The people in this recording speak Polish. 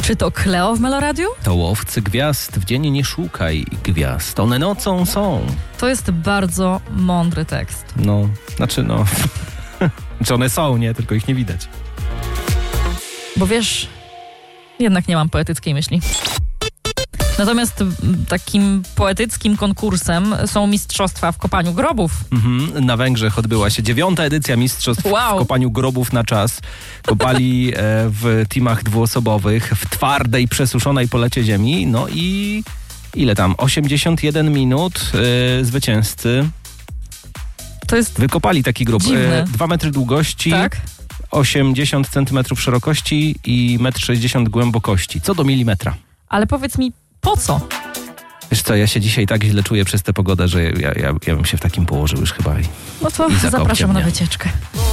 Czy to Kleo w Meloradiu? To łowcy gwiazd, w dzień nie szukaj gwiazd, one nocą są. To jest bardzo mądry tekst. Czy one są, nie? Tylko ich nie widać. Bo wiesz, jednak nie mam poetyckiej myśli. Natomiast takim poetyckim konkursem są mistrzostwa w kopaniu grobów. Na Węgrzech odbyła się 9. edycja mistrzostw w kopaniu grobów na czas. Kopali w teamach dwuosobowych w twardej, przesuszonej polecie ziemi. No i ile tam? 81 minut zwycięzcy to jest wykopali taki grób. 2 metry długości, tak? 80 centymetrów szerokości i 1,60 m głębokości. Co do milimetra. Ale powiedz mi, po co? Wiesz co, ja się dzisiaj tak źle czuję przez tę pogodę, że ja bym się w takim położył już chyba. No to zapraszam na wycieczkę.